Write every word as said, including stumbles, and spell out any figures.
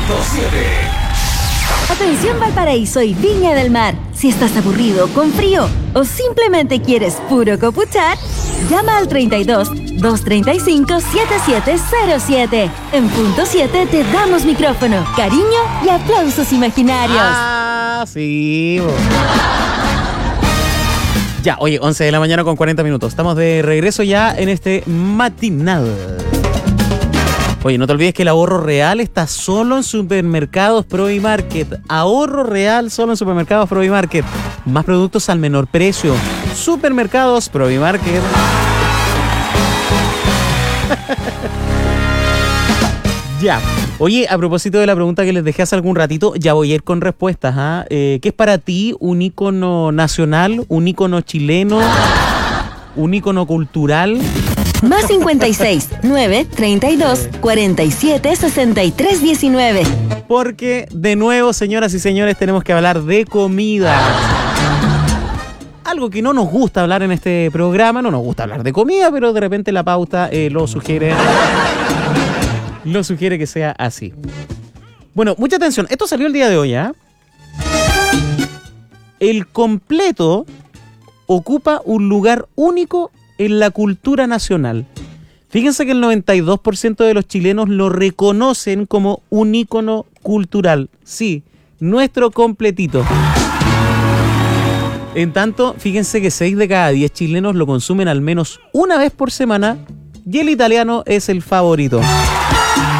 punto siete. Atención Valparaíso y Viña del Mar. Si estás aburrido, con frío o simplemente quieres puro copuchar, llama al treinta y dos, doscientos treinta y cinco, setenta y siete cero siete. En punto siete te damos micrófono, cariño y aplausos imaginarios. Ah, sí. Ya, oye, once de la mañana con cuarenta minutos. Estamos de regreso ya en este matinal. Oye, no te olvides que el ahorro real está solo en Supermercados Provimarket. Ahorro real solo en Supermercados Provimarket. Más productos al menor precio. Supermercados Provimarket. Ya. Oye, a propósito de la pregunta que les dejé hace algún ratito, ya voy a ir con respuestas. ¿ah? Eh, ¿Qué es para ti un ícono nacional, un ícono chileno, un ícono cultural? Más cincuenta y seis, nueve, treinta y dos, cuarenta y siete, sesenta y tres, diecinueve. Porque, de nuevo, señoras y señores, tenemos que hablar de comida. Algo que no nos gusta hablar en este programa, no nos gusta hablar de comida, pero de repente la pauta eh, lo sugiere. Lo sugiere que sea así. Bueno, mucha atención. Esto salió el día de hoy, ¿ah? El completo ocupa un lugar único en la cultura nacional. Fíjense que el noventa y dos por ciento de los chilenos lo reconocen como un ícono cultural. Sí, nuestro completito. En tanto, fíjense que seis de cada diez chilenos lo consumen al menos una vez por semana y el italiano es el favorito.